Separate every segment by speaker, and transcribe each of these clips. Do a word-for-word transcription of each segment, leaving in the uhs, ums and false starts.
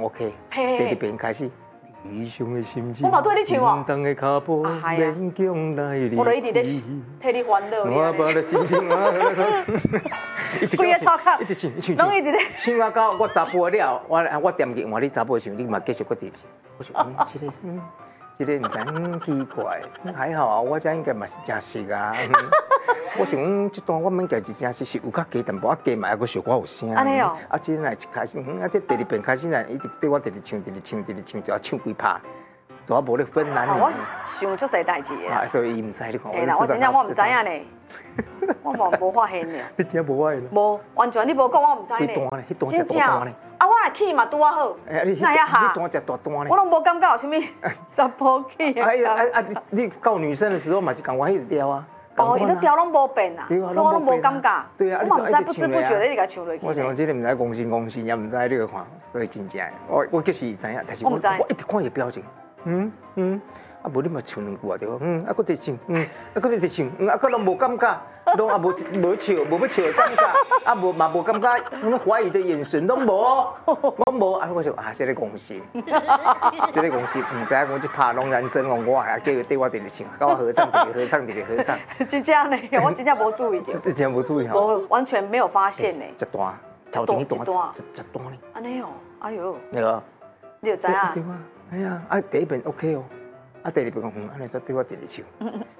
Speaker 1: OK， 第二遍开始。理想的心情，
Speaker 2: 我嘛对你唱哦。
Speaker 1: 当的脚步，勉强来离。
Speaker 2: 我就一直在替你烦恼。
Speaker 1: 我把的心情啊，
Speaker 2: 一直唱，
Speaker 1: 一直唱，唱唱。
Speaker 2: 拢一直在
Speaker 1: 唱啊到我查甫了，我我点去换你查甫唱，你嘛继续搁直唱。我说，嗯，这个嗯，这个唔知嗯奇怪，还好啊，我这应该嘛是真熟啊。我想，嗯，这段我们家是真是是有较加淡薄，啊加嘛还佫小可有声。
Speaker 2: 安尼哦。
Speaker 1: 啊，这来一开始，嗯，啊这第二遍开始呢，一直对我直直唱，直直唱，直直唱，就要唱几拍，就我无咧分男女。
Speaker 2: 我想足侪代志的。
Speaker 1: 啊，所以伊唔知你看。
Speaker 2: 嘿啦，我真正我唔知影呢，我无无发现呢。
Speaker 1: 你真无发现？
Speaker 2: 无，完全你无讲我唔知呢。
Speaker 1: 迄段呢？迄段只大段呢？
Speaker 2: 啊，我来起嘛拄啊好。
Speaker 1: 哎，你
Speaker 2: 那遐下。
Speaker 1: 迄段只大段呢？
Speaker 2: 我拢无感觉有啥物查甫起。
Speaker 1: 哎呀，啊啊！你告女生的时候嘛是讲我迄个调啊。
Speaker 2: 哦，伊都调拢无变啊，所以我拢无感觉。
Speaker 1: 对啊，
Speaker 2: 我嘛唔知不知不觉的你甲唱落去。
Speaker 1: 我想讲，这个唔知公心公心，也唔知你个看，所以真正的，我我就是知影，但是我我一直看伊表情，嗯嗯，啊无你嘛唱两句啊对，嗯，啊搁直唱，嗯，啊搁直唱，嗯，啊搁拢无感觉，拢啊无无笑，无要笑的感觉，啊无嘛无感觉，那怀疑的眼神拢无，我无，啊我想啊，这个公心，这个公心，唔知我这拍龙人生哦，我还叫伊对我直直唱，甲我合唱，直直合唱，直直合唱。
Speaker 2: 真正呢，我真正无注意到。
Speaker 1: 你真无注意哈？
Speaker 2: 我完全没有发现呢。
Speaker 1: 一段，头前一段，一段，一段呢？
Speaker 2: 安尼哦，哎呦。
Speaker 1: 对个。
Speaker 2: 你就知啊？
Speaker 1: 对啊，哎呀，啊第一遍 OK 哦，啊第二遍讲嗯，安尼说对我直直唱。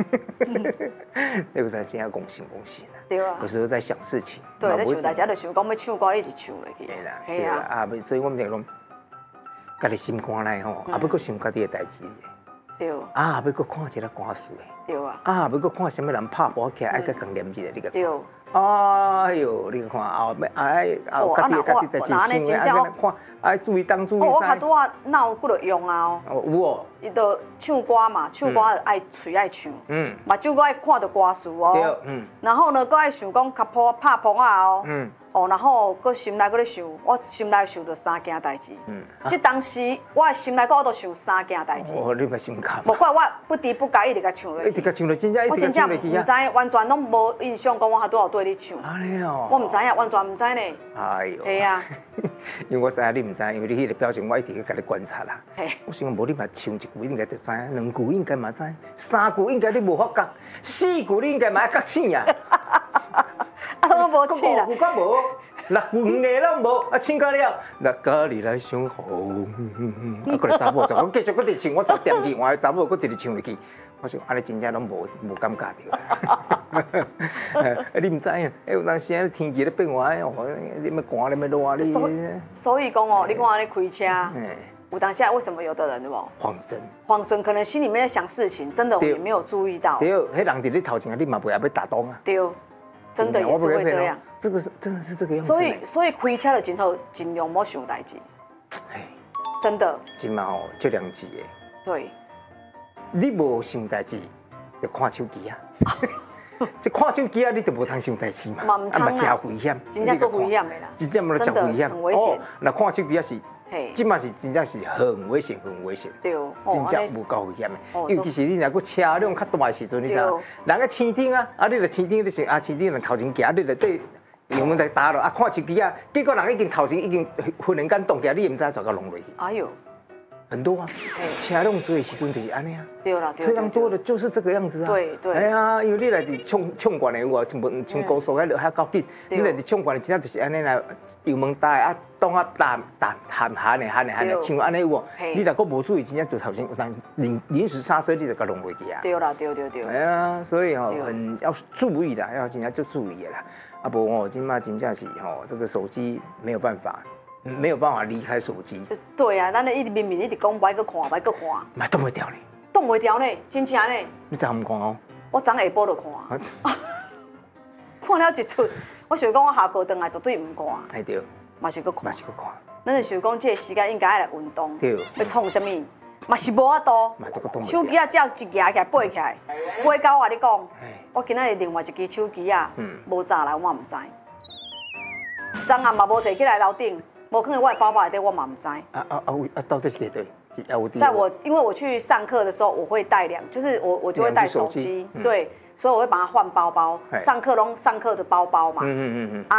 Speaker 1: 那个才真正公心公心啊。
Speaker 2: 对啊。
Speaker 1: 有时候在想事情。
Speaker 2: 对，咧想大家就想讲要唱歌，一直唱落去。
Speaker 1: 对啦，对啦，啊，所以我们就讲，家己心肝内吼，啊，要搁想家己的代志。
Speaker 2: 对。
Speaker 1: 啊，要搁看一个歌词的。
Speaker 2: 对啊。
Speaker 1: 啊，要搁看什么人拍波起来，爱搁共念一个，你个。
Speaker 2: 对。
Speaker 1: 哎呦，你看后尾哎，后家己家己在真心的，啊，看爱注意当注意。
Speaker 2: 哦，我较拄啊脑骨着用啊
Speaker 1: 哦。有哦。
Speaker 2: 伊着唱歌嘛，唱歌爱嘴爱唱。嗯。目睭搁爱看着歌词哦。
Speaker 1: 对。嗯。
Speaker 2: 然后呢，搁爱想讲卡坡拍棚啊哦。嗯。哦，然后搁心内搁咧想，我心内想着三件代志。嗯。即当时我的心内搁我都想三件代志。
Speaker 1: 哦，你嘛心坎。
Speaker 2: 无怪我不知不觉一直甲唱落去。
Speaker 1: 一直甲唱落，真正一直甲唱落去啊！
Speaker 2: 我真正唔知，完全拢无印象，讲我还拄好对你唱。
Speaker 1: 安尼哦。
Speaker 2: 我唔知影，完全唔知呢。
Speaker 1: 哎呦。
Speaker 2: 系啊。
Speaker 1: 因为我知影你唔知，因为你迄个表情，我一直去甲你观察啦。嘿。我想讲，无你嘛唱一句应该就知，两句应该嘛知，三句应该你无发觉，四句你应该嘛爱觉醒呀。
Speaker 2: 啊，我无醒啦。
Speaker 1: 有甲无？六句个拢无，啊，唱到了，那家里来相好，啊，过来查某，我继续搁直唱，我十点去，换查某搁直直唱落去，我想安尼真正拢无无感觉着。你唔知影，有当时啊天气咧变化，哦，你要寒你要热你。
Speaker 2: 所所以讲哦，你看安尼开车，有当下为什么有的人对不？
Speaker 1: 晃神。
Speaker 2: 晃神可能心里面在想事情，真的我也没有注意到。
Speaker 1: 对，迄人伫你头前，你嘛袂晓要打动啊。
Speaker 2: 对。真的也是会这样，
Speaker 1: 这个是真的是这个样子。
Speaker 2: 所以所以开车的时候尽量莫想代志，真的。
Speaker 1: 真嘛吼，这两字的。
Speaker 2: 对。
Speaker 1: 你无想代志，就看手机啊。这看手机啊，你就无通想代志嘛。
Speaker 2: 嘛唔通啊。
Speaker 1: 真危险。
Speaker 2: 真正做危险的啦。
Speaker 1: 真正嘛真危险。
Speaker 2: 很危险。
Speaker 1: 那看手机啊是。即嘛是真正是很危险，很危险。
Speaker 2: 对，
Speaker 1: 真正有够危险的。尤其是你若个车辆较大的时阵，你知？人个青顶啊，啊，你著青顶，你是啊，青顶人头前行，你著对油门在打落啊，看手机啊，结果人已经头前已经忽然间动起来，你也唔知怎个弄落去。哎呦，很多啊，车辆多的时阵就是安尼啊。对啦，车辆多的就是这个样子啊。对对。哎呀，因为你来伫冲冲惯的有无？像像高速迄落遐够紧，你来伫冲惯的真正就是安尼来油门打啊。当啊打打喊喊的喊的喊的，像安尼有无？你若个无注意，真正就头前有当临临时刹车，你就甲弄落去啊。对啦，对对对。哎呀，所以吼很要注意的，要真正就注意的啦。啊不哦，今嘛真正是吼，这个手机没有办法，没有办法离开手机。对啊，咱咧一直明明一直讲歹个看，歹个看，嘛挡袂掉呢。挡袂掉呢，真正呢。你昨暗看哦？我昨下晡就看。看了一出，我想讲我下课回来绝对唔看。哎对。嘛是搁看，嘛是搁看。咱就想讲，这个时间应该爱来运动。对。要创什么？嘛是无法度。手机啊，只要一夹起来背起来，背到我你讲，我今仔日另外一支手机啊，无炸来我唔知。昨暗嘛无摕起来楼顶，无可能我的包包内底我嘛唔知。啊啊啊！啊，到底是几对？在我因为我去上课的时候，我会带两，就是我我就会带手机，对。所以我会把它换包包，上课拢上课的包包嘛。嗯嗯嗯嗯。啊，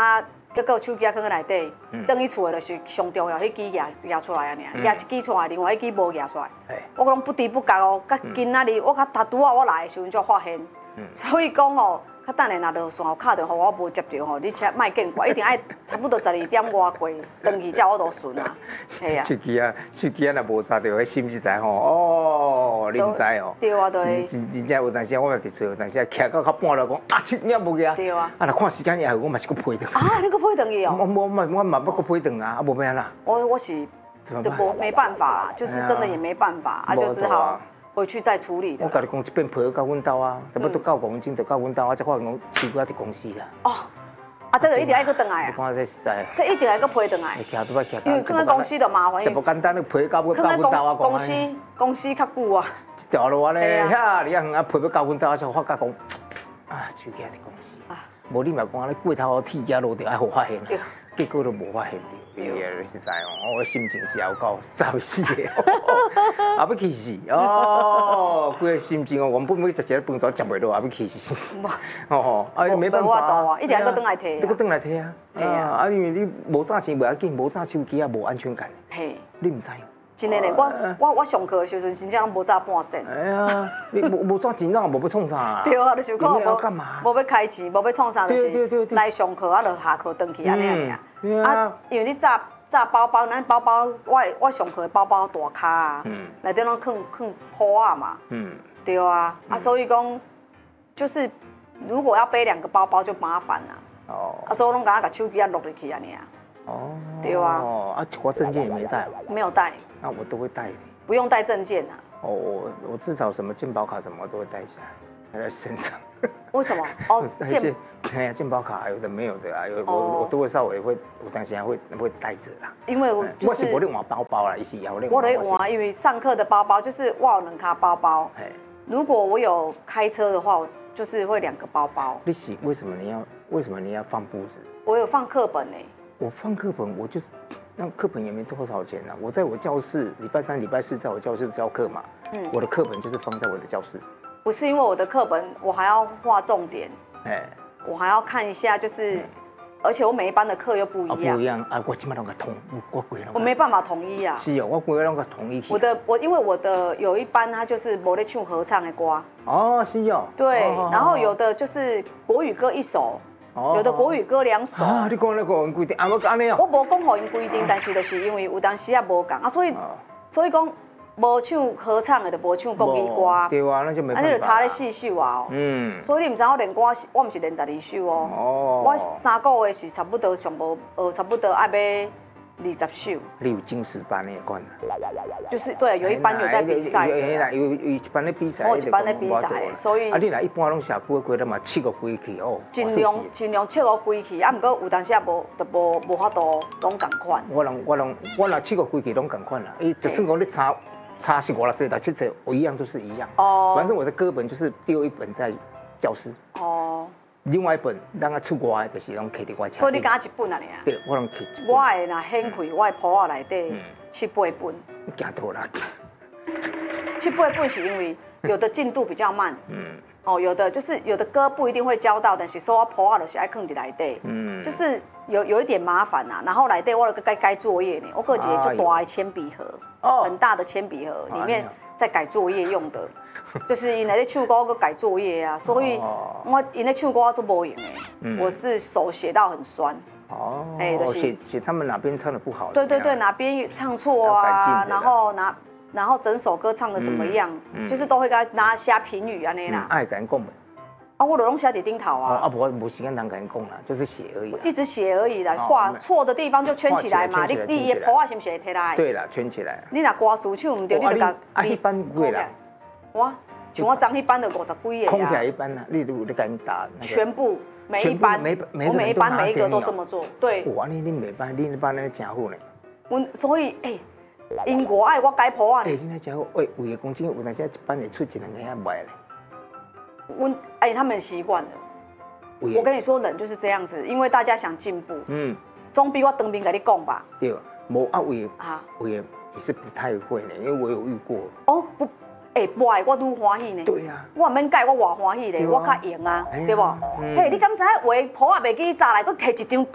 Speaker 2: 结果手机啊放在内底，等去厝的就是上重要，迄支拿拿出来啊尔，拿一支出来，另外一支无拿出来。我讲不知不觉哦，甲今仔日我较拄拄啊我来的时阵才发现，所以讲哦。较等下，若落线敲电话我无接到吼，你请莫见怪，一定爱差不多十二点外过，转去才我都顺啊。系啊。
Speaker 1: 手机啊，手机啊，若无查到，迄心是知吼。哦，你毋知哦。
Speaker 2: 对啊，对。
Speaker 1: 真真正有阵时我嘛伫厝，有阵时徛到较半了，讲啊，手机也无个。
Speaker 2: 对啊。
Speaker 1: 啊，若看时间也好，我嘛是搁配倒。
Speaker 2: 啊，你搁配倒去哦？
Speaker 1: 我我我我嘛要搁配倒啊，啊无变啦。
Speaker 2: 我我是就无没办法啦，就是真的也没办法，啊就只好。回去再处理的。
Speaker 1: 我甲你讲，一遍陪到阮兜啊，差不多九公斤就到阮兜啊，才发现讲手机啊伫公司啦。
Speaker 2: 哦，啊，这个一定要搁转来啊。
Speaker 1: 我看这实在。
Speaker 2: 这一定要搁陪转来。
Speaker 1: 徛都要徛。
Speaker 2: 因为放在公司就麻烦。
Speaker 1: 就无简单，你陪到到阮兜啊。
Speaker 2: 公司公司较久啊。
Speaker 1: 一条路安尼，遐你啊远啊陪到到阮兜啊，才发觉讲啊手机啊伫公司。啊。无你嘛讲安尼过头铁架落着爱互发现啊，结果都无发现着。对啊，你实在哦，我心情是有够糟死的，也要气死哦！规个心情哦，原本要食一个饭团食袂落，也要气死。哦，啊，没办法
Speaker 2: 啊，一定要搁转来摕。
Speaker 1: 搁转来摕啊！啊，啊，因为你无trả钱袂要紧，无trả手机啊，无安全感。嘿，你唔知？
Speaker 2: 真的呢，我我我上课的时阵，真正无trả半仙。
Speaker 1: 哎呀，你无无trả钱，咱也无要创啥。
Speaker 2: 对啊，就是讲
Speaker 1: 无干嘛？
Speaker 2: 无要开钱，无要创啥，就是来上课啊，就下课转去安尼安尼啊。啊，因为你炸炸包包，咱包包，我我上课的包包大卡啊，内底拢放放破啊嘛。嗯。对啊，啊，所以讲就是如果要背两个包包就麻烦啦。哦。啊，所以我拢甲甲手机啊落入去安尼啊。哦。对啊。哦，
Speaker 1: 啊，我证件也没带。
Speaker 2: 没有带。
Speaker 1: 那我都会带的。
Speaker 2: 不用带证件啊。
Speaker 1: 哦，我我至少什么健保卡什么都会带下来，带在身上。
Speaker 2: 为什么？哦，
Speaker 1: 健，哎呀，健保卡有的没有的啊，有我我都会稍微会，我当时还会会带着啦。
Speaker 2: 因为我
Speaker 1: 我是不咧换包包啦，伊是也咧。
Speaker 2: 我咧换，因为上课的包包就是我有两卡包包。如果我有开车的话，我就是会两个包包。
Speaker 1: 你是为什么你要为什么你要放布子？
Speaker 2: 我有放课本呢。
Speaker 1: 我放课本，我就是那课本也没多少钱啊。我在我教室，礼拜三、礼拜四在我教室教课嘛。嗯。我的课本就是放在我的教室。
Speaker 2: 不是因为我的课本，我还要画重点，哎，我还要看一下，就是，而且我每一班的课又不一样。
Speaker 1: 不一样啊！我基本上个统，我规
Speaker 2: 我没办法统一啊。
Speaker 1: 是哦，我规个个统一。
Speaker 2: 我的我因为我的有一班他就是没在唱合唱的歌。
Speaker 1: 哦，是哦。
Speaker 2: 对，然后有的就是国语歌一首，有的国语歌两首。
Speaker 1: 啊，你讲那个规定啊，我安尼哦。
Speaker 2: 我无讲互因规定，但是就是因为有当时也无讲啊，所以所以讲。无唱合唱的就无唱国语歌，
Speaker 1: 对啊，那就没办
Speaker 2: 法。啊，你就差咧四首啊。嗯。所以你唔知我练歌，我唔是练十二首哦。哦。我三个月是差不多上无，呃，差不多爱要二十首。
Speaker 1: 你有进士班的款啊？
Speaker 2: 就是对，有一班有在比赛。
Speaker 1: 有有有一班在比赛。
Speaker 2: 我一班在比赛，所以。
Speaker 1: 啊，你若一般拢写几个月嘛，七个几去哦。
Speaker 2: 尽量尽量七个几去，啊，毋过有当时也无，就无无法度拢共款。
Speaker 1: 我拢我拢我若七个几去拢共款啦，伊就算讲你差。差是五六岁的，其实我一样都是一样。哦。反正我的歌本就是丢一本在教室。哦。另外一本让他出国的，就是拢摕伫我车。
Speaker 2: 所以你敢一本啊？你啊？
Speaker 1: 对，我拢摕。
Speaker 2: 我的若掀开，我的簿仔内底七八本。
Speaker 1: 惊到啦！
Speaker 2: 七八本是因为有的进度比较慢。嗯。哦，有的就是有的歌不一定会教到，但是说我簿仔就是爱放伫内底。嗯。就是有有一点麻烦呐，然后内底我有个该改作业呢，我个一个就大的铅笔盒。哦，很大的铅笔盒，里面在改作业用的，就是因在唱歌个改作业啊，所以我因在唱歌做无用的，我是手写到很酸。哦，
Speaker 1: 哎，写写他们哪边唱的不好？
Speaker 2: 对对对，哪边唱错啊，然后哪然后整首歌唱的怎么样，就是都会给他拿下评语啊那啦。
Speaker 1: 爱敢讲。
Speaker 2: 啊，我拢写伫顶头啊！
Speaker 1: 啊，无无时间通甲因讲啦，就是写而已。
Speaker 2: 一直写而已啦，画错的地方就圈起来嘛。你你伊谱啊是不是会摕来？
Speaker 1: 对啦，圈起来。
Speaker 2: 你若歌词唱唔对，你就甲
Speaker 1: 啊，迄班几啦？
Speaker 2: 我像我昨迄班就五十几个。
Speaker 1: 空起来一班啊，你如你甲因打。
Speaker 2: 全部每一班，我每一班每一个都这么做。对。
Speaker 1: 哇，你你每班你那班那真好呢。
Speaker 2: 我所以诶，因我爱我改谱啊。
Speaker 1: 诶，你那真好，喂，有个公斤有当时一班会出一两个遐卖咧。
Speaker 2: 我哎，他们习惯了。我跟你说，人就是这样子，因为大家想进步，嗯，总比我当兵跟你讲吧。
Speaker 1: 对，无啊，我也啊，我也也是不太会呢，因为我有遇过。
Speaker 2: 哦，不，哎，不爱我愈欢喜呢。
Speaker 1: 对呀。
Speaker 2: 我免改，我偌欢喜咧，我较赢啊，对不？嘿，你敢知画谱啊袂记早来，佫摕一张白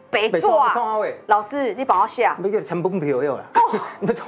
Speaker 2: 白
Speaker 1: 白
Speaker 2: 纸啊
Speaker 1: 创啥话？
Speaker 2: 老师，你帮我写。
Speaker 1: 要叫成本票了啦，要创